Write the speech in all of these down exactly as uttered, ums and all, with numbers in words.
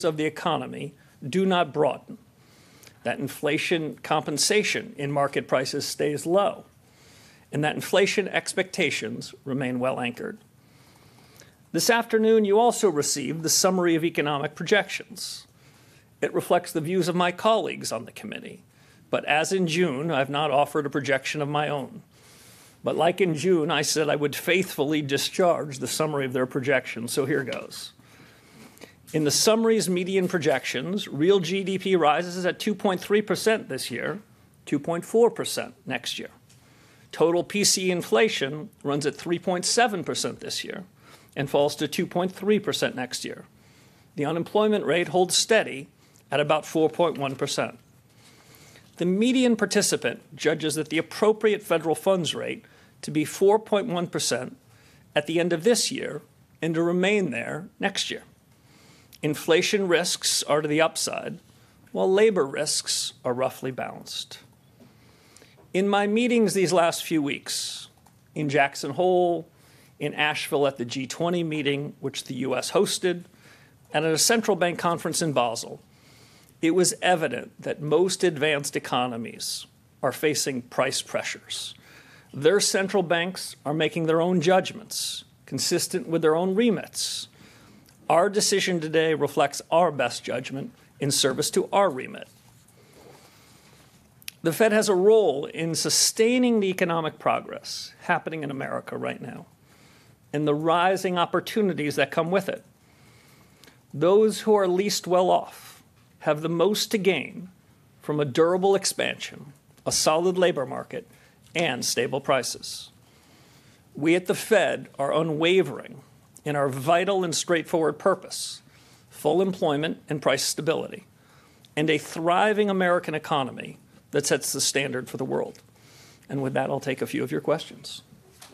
of the economy do not broaden, that inflation compensation in market prices stays low, and that inflation expectations remain well anchored. This afternoon, you also received the summary of economic projections. It reflects the views of my colleagues on the committee, but as in June, I've not offered a projection of my own. But like in June, I said I would faithfully discharge the summary of their projections, so here goes. In the summary's median projections, real G D P rises at two point three percent this year, two point four percent next year. Total P C E inflation runs at three point seven percent this year and falls to two point three percent next year. The unemployment rate holds steady at about four point one percent. The median participant judges that the appropriate federal funds rate to be four point one percent at the end of this year and to remain there next year. Inflation risks are to the upside, while labor risks are roughly balanced. In my meetings these last few weeks, in Jackson Hole, in Asheville at the G twenty meeting, which the U S hosted, and at a central bank conference in Basel, it was evident that most advanced economies are facing price pressures. Their central banks are making their own judgments, consistent with their own remits. Our decision today reflects our best judgment in service to our remit. The Fed has a role in sustaining the economic progress happening in America right now and the rising opportunities that come with it. Those who are least well off have the most to gain from a durable expansion, a solid labor market, and stable prices. We at the Fed are unwavering in our vital and straightforward purpose, full employment and price stability, and a thriving American economy that sets the standard for the world. And with that, I'll take a few of your questions.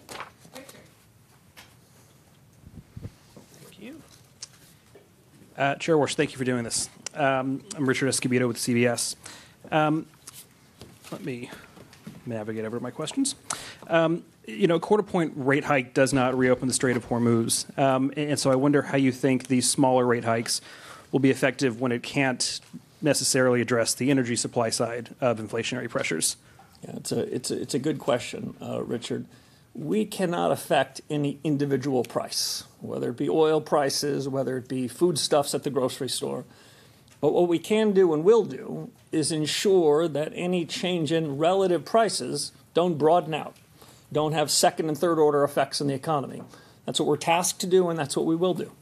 Thank you. Uh, Chair Warsh, thank you for doing this. Um, I'm Richard Escobedo with C B S. Um, let me navigate over my questions. Um, you know, a quarter point rate hike does not reopen the Strait of Hormuz. Um, and so I wonder how you think these smaller rate hikes will be effective when it can't necessarily address the energy supply side of inflationary pressures. Yeah, it's a, it's a, it's a good question, uh, Richard. We cannot affect any individual price, whether it be oil prices, whether it be foodstuffs at the grocery store. But what we can do and will do is ensure that any change in relative prices don't broaden out, don't have second and third order effects in the economy. That's what we're tasked to do, and that's what we will do.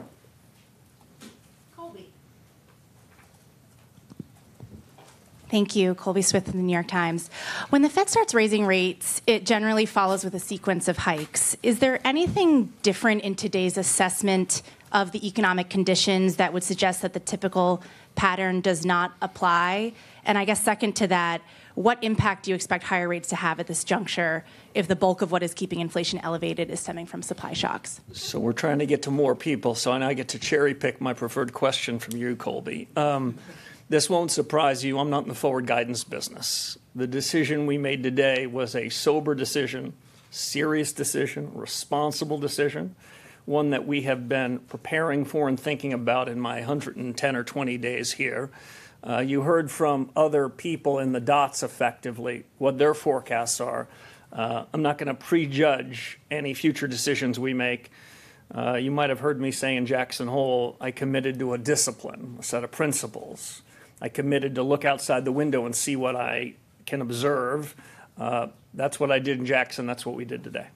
Colby. Thank you. Colby Smith from the New York Times. When the Fed starts raising rates, it generally follows with a sequence of hikes. Is there anything different in today's assessment of the economic conditions that would suggest that the typical pattern does not apply? And I guess second to that, what impact do you expect higher rates to have at this juncture if the bulk of what is keeping inflation elevated is stemming from supply shocks? So we're trying to get to more people, so now I get to cherry pick my preferred question from you, Colby. Um, this won't surprise you. I'm not in the forward guidance business. The decision we made today was a sober decision, serious decision, responsible decision, one that we have been preparing for and thinking about in my one hundred ten or twenty days here. Uh, you heard from other people in the dots effectively what their forecasts are. Uh, I'm not going to prejudge any future decisions we make. Uh, you might have heard me say in Jackson Hole, I committed to a discipline, a set of principles. I committed to look outside the window and see what I can observe. Uh, that's what I did in Jackson. That's what we did today.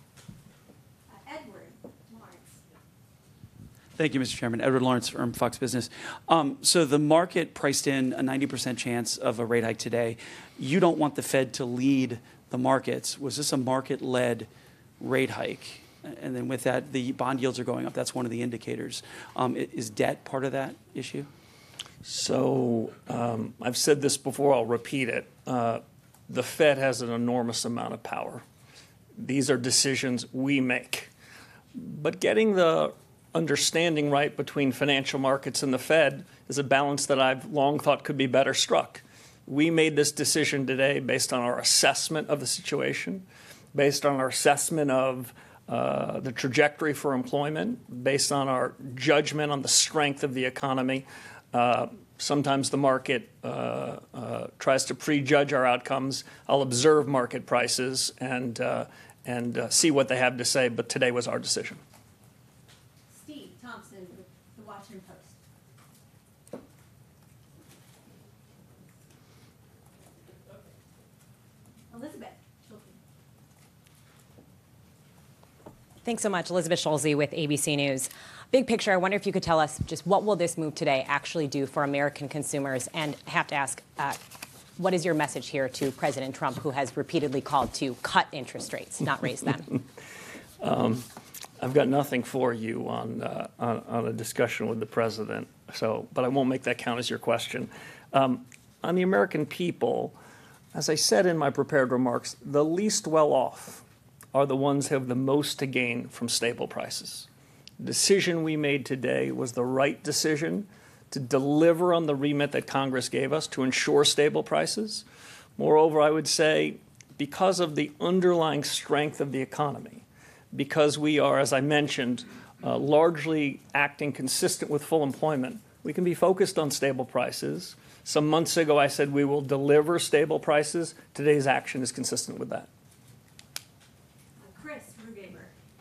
Thank you, Mister Chairman. Edward Lawrence from Fox Business. Um, so the market priced in a ninety percent chance of a rate hike today. You don't want the Fed to lead the markets. Was this a market-led rate hike? And then with that, the bond yields are going up. That's one of the indicators. Um, is debt part of that issue? So um, I've said this before. I'll repeat it. Uh, the Fed has an enormous amount of power. These are decisions we make. But getting the understanding right between financial markets and the Fed is a balance that I've long thought could be better struck. We made this decision today based on our assessment of the situation, based on our assessment of uh, the trajectory for employment based on our judgment on the strength of the economy. Uh, sometimes the market uh, uh, tries to prejudge our outcomes. I'll observe market prices and, uh, and uh, see what they have to say, but today was our decision. Steve Thompson with the Washington Post. Elizabeth Schulze. Thanks so much. Elizabeth Schulze with A B C News. Big picture, I wonder if you could tell us just what will this move today actually do for American consumers? And I have to ask, uh, what is your message here to President Trump, who has repeatedly called to cut interest rates, not raise them? um, I've got nothing for you on, uh, on on a discussion with the president, so but I won't make that count as your question. Um, on the American people, as I said in my prepared remarks, the least well off are the ones who have the most to gain from stable prices. The decision we made today was the right decision to deliver on the remit that Congress gave us to ensure stable prices. Moreover, I would say because of the underlying strength of the economy, because we are, as I mentioned, uh, largely acting consistent with full employment, we can be focused on stable prices. Some months ago, I said we will deliver stable prices. Today's action is consistent with that. Chris Rugaber.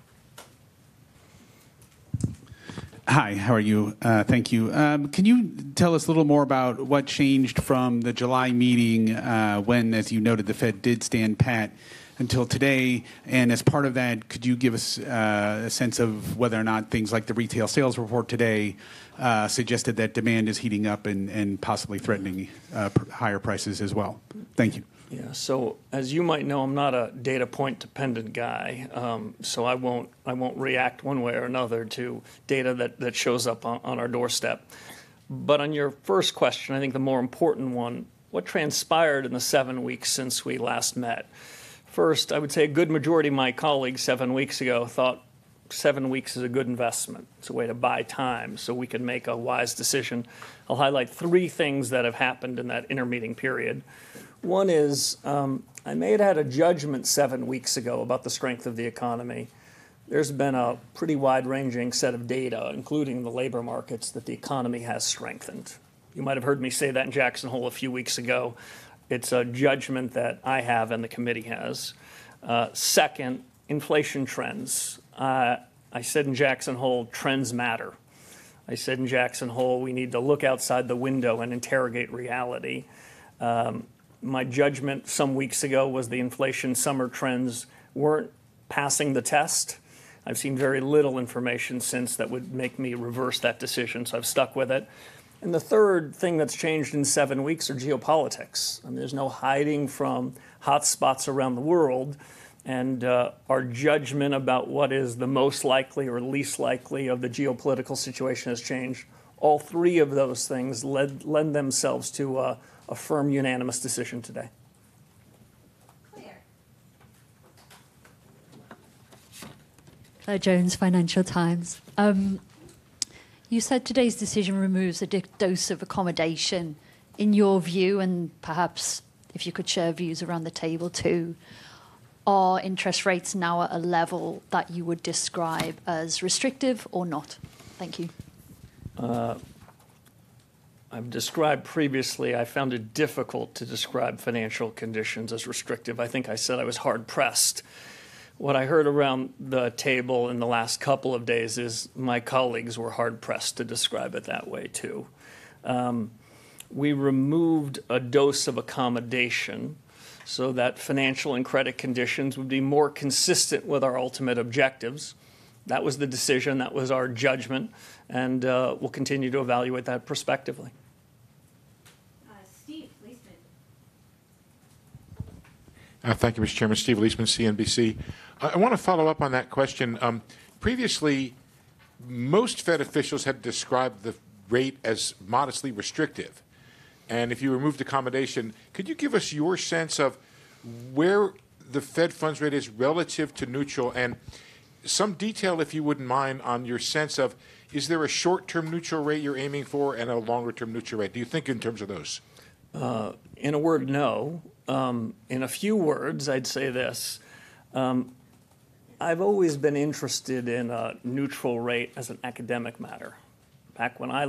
Hi, how are you? Uh, thank you. Um, can you tell us a little more about what changed from the July meeting uh, when, as you noted, the Fed did stand pat until today? And as part of that, could you give us uh, a sense of whether or not things like the retail sales report today uh, suggested that demand is heating up and, and possibly threatening uh, pr- higher prices as well? Thank you. Yeah, so as you might know, I'm not a data point dependent guy, um, so I won't I won't react one way or another to data that, that shows up on, on our doorstep. But on your first question, I think the more important one, what transpired in the seven weeks since we last met? First, I would say a good majority of my colleagues seven weeks ago thought seven weeks is a good investment. It's a way to buy time so we can make a wise decision. I'll highlight three things that have happened in that intermeeting period. One is um, I may have had a judgment seven weeks ago about the strength of the economy. There's been a pretty wide-ranging set of data, including the labor markets, that the economy has strengthened. You might have heard me say that in Jackson Hole a few weeks ago. It's a judgment that I have and the committee has. Uh, second, inflation trends. Uh, I said in Jackson Hole, trends matter. I said in Jackson Hole, we need to look outside the window and interrogate reality. Um, My judgment some weeks ago was the inflation summer trends weren't passing the test. I've seen very little information since that would make me reverse that decision, so I've stuck with it. And the third thing that's changed in seven weeks are geopolitics. I mean, there's no hiding from hot spots around the world, and uh, our judgment about what is the most likely or least likely of the geopolitical situation has changed. All three of those things led, lend themselves to uh, a firm, unanimous decision today. Claire. Claire Jones, Financial Times. Um, you said today's decision removes a di- dose of accommodation. In your view, and perhaps if you could share views around the table too, are interest rates now at a level that you would describe as restrictive or not? Thank you. Uh, I've described previously, I found it difficult to describe financial conditions as restrictive. I think I said I was hard-pressed. What I heard around the table in the last couple of days is my colleagues were hard-pressed to describe it that way, too. Um, we removed a dose of accommodation so that financial and credit conditions would be more consistent with our ultimate objectives. That was the decision. That was our judgment. And uh, we'll continue to evaluate that prospectively. Uh, Steve Leisman. Uh, thank you, Mister Chairman. Steve Leisman, C N B C. I, I want to follow up on that question. Um, previously, most Fed officials had described the rate as modestly restrictive. And if you removed accommodation, could you give us your sense of where the Fed funds rate is relative to neutral, and some detail, if you wouldn't mind, on your sense of, is there a short-term neutral rate you're aiming for and a longer-term neutral rate? Do you think in terms of those? Uh, in a word, no. Um, in a few words, I'd say this. Um, I've always been interested in a neutral rate as an academic matter. Back when I